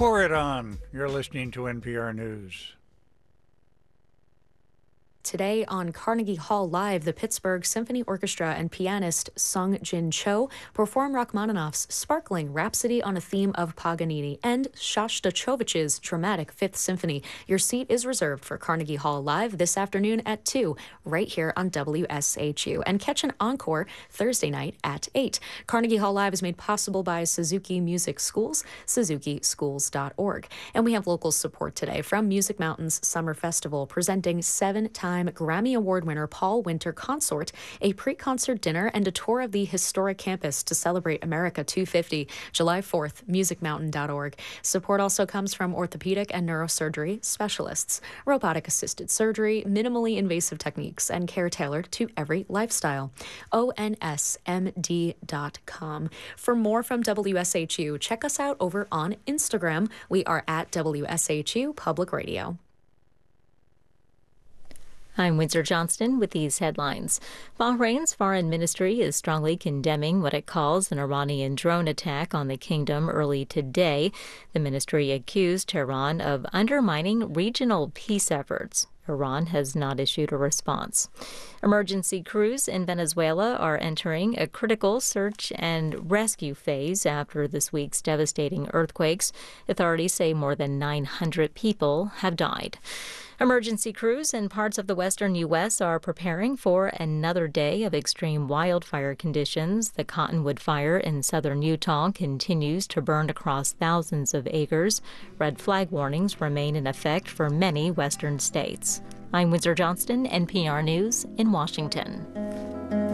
Pour it on. You're listening to NPR News. Today on Carnegie Hall Live, the Pittsburgh Symphony Orchestra and pianist Sung Jin Cho perform Rachmaninoff's sparkling Rhapsody on a theme of Paganini and Shostakovich's dramatic Fifth Symphony. Your seat is reserved for Carnegie Hall Live this afternoon at 2, right here on WSHU. And catch an encore Thursday night at 8. Carnegie Hall Live is made possible by Suzuki Music Schools, suzukischools.org. And we have local support today from Music Mountain's Summer Festival, presenting 7-time Grammy Award winner Paul Winter Consort, a pre-concert dinner, and a tour of the historic campus to celebrate America 250, July 4th, musicmountain.org. Support also comes from orthopedic and neurosurgery specialists, robotic-assisted surgery, minimally invasive techniques, and care tailored to every lifestyle. ONSMD.com. For more from WSHU, check us out over on Instagram. We are at WSHU Public Radio. I'm Windsor Johnston with these headlines. Bahrain's foreign ministry is strongly condemning what it calls an Iranian drone attack on the kingdom early today. The ministry accused Tehran of undermining regional peace efforts. Iran has not issued a response. Emergency crews in Venezuela are entering a critical search and rescue phase after this week's devastating earthquakes. Authorities say more than 900 people have died. Emergency crews in parts of the western U.S. are preparing for another day of extreme wildfire conditions. The Cottonwood Fire in southern Utah continues to burn across thousands of acres. Red flag warnings remain in effect for many western states. I'm Windsor Johnston, NPR News in Washington.